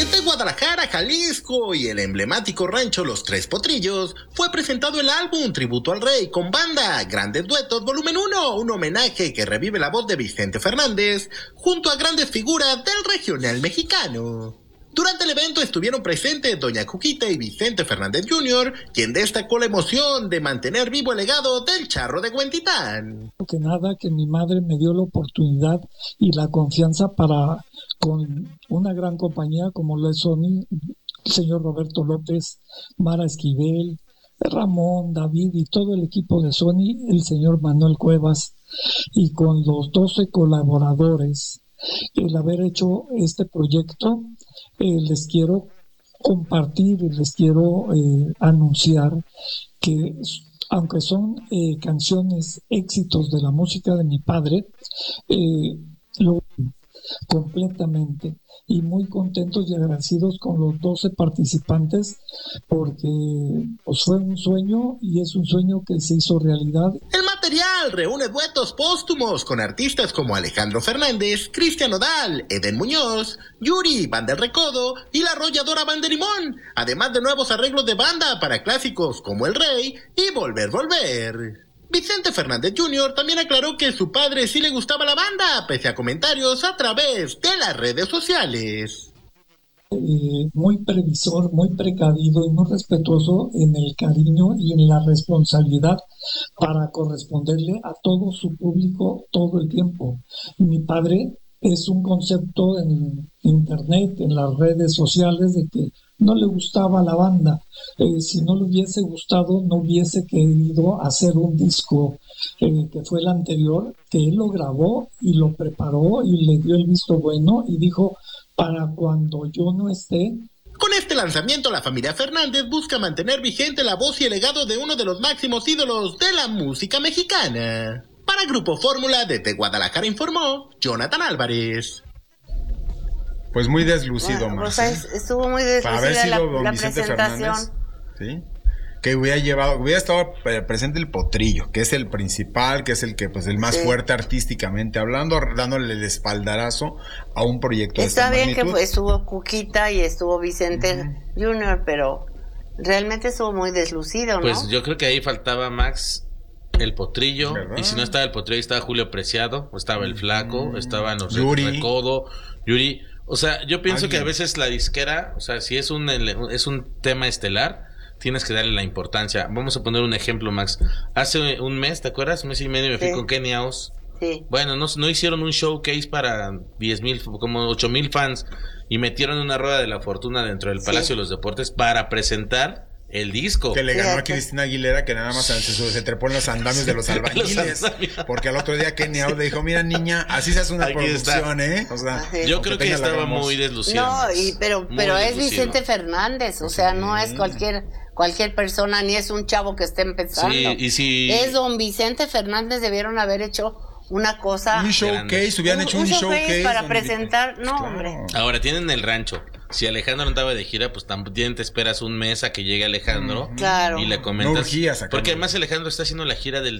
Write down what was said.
Desde Guadalajara, Jalisco y el emblemático rancho Los Tres Potrillos, fue presentado el álbum Tributo al Rey con banda Grandes Duetos Volumen 1, un homenaje que revive la voz de Vicente Fernández junto a grandes figuras del regional mexicano. Durante el evento estuvieron presentes Doña Cuquita y Vicente Fernández Jr., quien destacó la emoción de mantener vivo el legado del Charro de Huentitán. Que nada, que mi madre me dio la oportunidad y la confianza para, con una gran compañía como lo es Sony, el señor Roberto López, Mara Esquivel, Ramón, David y todo el equipo de Sony, el señor Manuel Cuevas, y con los 12 colaboradores, el haber hecho este proyecto, les quiero compartir y les quiero anunciar que aunque son canciones, éxitos de la música de mi padre, lo completamente, y muy contentos y agradecidos con los 12 participantes porque pues fue un sueño y es un sueño que se hizo realidad. El material reúne duetos póstumos con artistas como Alejandro Fernández, Cristian Nodal, Eden Muñoz, Yuri, Banda El Recodo y la arrolladora Banda Limón, además de nuevos arreglos de banda para clásicos como El Rey y Volver, Volver. Vicente Fernández Jr. también aclaró que su padre sí le gustaba la banda, pese a comentarios a través de las redes sociales. Muy previsor, muy precavido y muy respetuoso en el cariño y en la responsabilidad para corresponderle a todo su público todo el tiempo. Mi padre es un concepto en internet, en las redes sociales, de que no le gustaba la banda. Si no le hubiese gustado, no hubiese querido hacer un disco que fue el anterior, que él lo grabó y lo preparó y le dio el visto bueno y dijo, para cuando yo no esté. Con este lanzamiento, la familia Fernández busca mantener vigente la voz y el legado de uno de los máximos ídolos de la música mexicana. Para Grupo Fórmula, desde Guadalajara informó Jonathan Álvarez. Pues muy deslucido, bueno, más. Pues estuvo muy deslucida la presentación. ¿Sí? Que hubiera estado presente el Potrillo, que es el principal, que es el que, pues, el más fuerte artísticamente hablando, dándole el espaldarazo a un proyecto. Está de esta bien magnitud. que estuvo Cuquita y estuvo Vicente Jr., pero realmente estuvo muy deslucido, ¿no? Pues yo creo que ahí faltaba Max, el Potrillo, ¿verdad? Y si no estaba el Potrillo, estaba Julio Preciado, estaba el Flaco, estaban los Recodo, Yuri. O sea, yo pienso que a veces la disquera, o sea, si es un tema estelar, tienes que darle la importancia. Vamos a poner un ejemplo, Max. Hace un mes, ¿te acuerdas? Un mes y medio me fui con Kenny House. Sí. Bueno, no hicieron un showcase para 10,000, como 8,000 fans, y metieron una rueda de la fortuna dentro del Palacio de los Deportes para presentar el disco. Que le ganó a Cristina Aguilera, que nada más se trepó en los andamios de los albañiles. Porque al otro día Kenny House le dijo, mira niña, así se hace una producción, O sea, yo creo que estaba muy deslucido. No, pero es Vicente Fernández, o sea, no es cualquier persona, ni es un chavo que esté empezando. Sí, y si es don Vicente Fernández, debieron haber hecho una cosa, un showcase, hubieran hecho un showcase para presentar, no, claro. Hombre. Ahora tienen el rancho. Si Alejandro andaba de gira, pues también te esperas un mes a que llegue Alejandro. Claro. Y le comentas. No urgías, porque además Alejandro está haciendo la gira del